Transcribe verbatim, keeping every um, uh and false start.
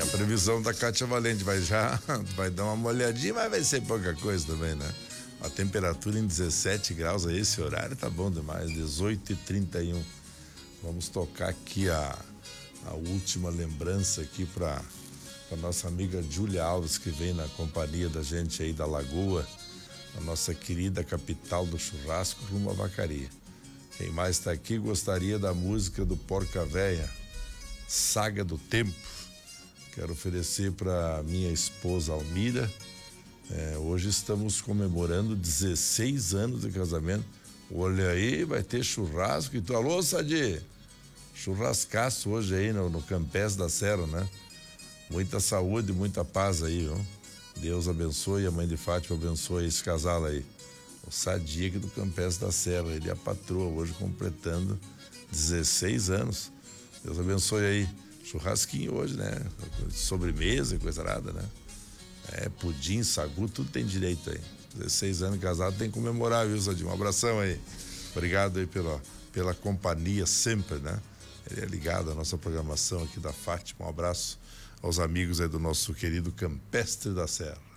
Previsão da Cátia Valente, vai já, vai dar uma olhadinha, mas vai ser pouca coisa também, né? A temperatura em dezessete graus, a esse horário tá bom demais, dezoito e trinta e um. Vamos tocar aqui a, a última lembrança aqui para a nossa amiga Júlia Alves, que vem na companhia da gente aí da Lagoa, a nossa querida capital do churrasco, rumo à Vacaria. Quem mais está aqui gostaria da música do Porca Véia, Saga do Tempo. Quero oferecer para minha esposa Almira. É, hoje estamos comemorando dezesseis anos de casamento. Olha aí, vai ter churrasco. E tu, alô, Sadi? Churrascaço hoje aí no, no Campés da Serra, né? Muita saúde, muita paz aí, viu? Deus abençoe, a mãe de Fátima abençoe esse casal aí. O Sadi aqui do Campés da Serra, ele é a patroa, hoje completando dezesseis anos. Deus abençoe aí. Churrasquinho hoje, né? Sobremesa e coisa nada, né? É, pudim, sagu, tudo tem direito aí. dezesseis anos casado, tem que comemorar, viu, Sadinho? Um abração aí. Obrigado aí pela, pela companhia sempre, né? Ele é ligado à nossa programação aqui da Fátima. Um abraço aos amigos aí do nosso querido Campestre da Serra.